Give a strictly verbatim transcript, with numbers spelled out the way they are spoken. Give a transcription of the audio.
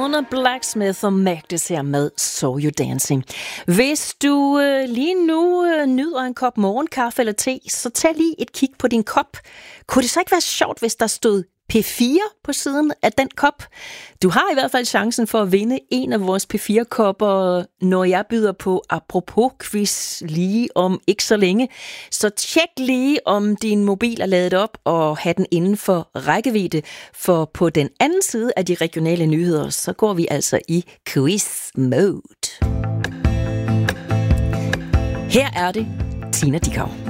Fiona Blacksmith og Magdes her med So You Dancing. Hvis du øh, lige nu øh, nyder en kop morgenkaffe eller te, så tag lige et kig på din kop. Kunne det så ikke være sjovt, hvis der stod P fire på siden af den kop? Du har i hvert fald chancen for at vinde en af vores P fire kopper, når jeg byder på apropos quiz lige om ikke så længe. Så tjek lige, om din mobil er ladet op og have den inden for rækkevidde. For på den anden side af de regionale nyheder, så går vi altså i quiz mode. Her er det Tina Dickow.